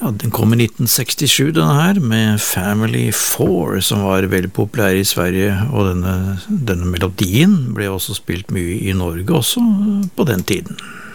Ja, den kom i 1967, denne her, med Family 4, som var veldig populær i Sverige, og denne melodien ble også spilt mye i Norge også på den tiden.